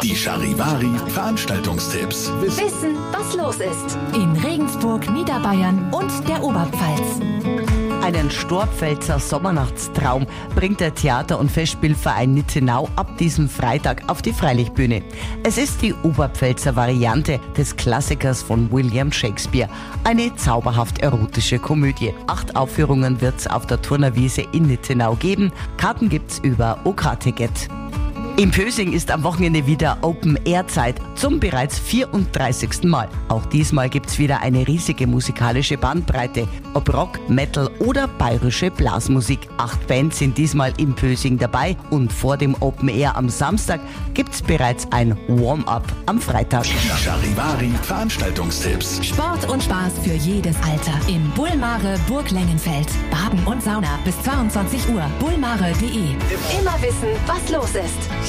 Die Charivari Veranstaltungstipps. Wissen, was los ist. In Regensburg, Niederbayern und der Oberpfalz. Einen Storpfälzer Sommernachtstraum bringt der Theater- und Festspielverein Nitzenau ab diesem Freitag auf die Freilichtbühne. Es ist die Oberpfälzer Variante des Klassikers von William Shakespeare. Eine zauberhaft erotische Komödie. 8 Aufführungen wird es auf der Turnerwiese in Nitzenau geben. Karten gibt's über OK-Ticket. In Pösing ist am Wochenende wieder Open-Air-Zeit zum bereits 34. Mal. Auch diesmal gibt's wieder eine riesige musikalische Bandbreite, ob Rock, Metal oder bayerische Blasmusik. 8 Bands sind diesmal in Pösing dabei und vor dem Open-Air am Samstag gibt's bereits ein Warm-up am Freitag. Die Charivari Veranstaltungstipps. Sport und Spaß für jedes Alter. Im Bullmare Burg Lengenfeld. Baden und Sauna bis 22 Uhr. bullmare.de. Immer wissen, was los ist.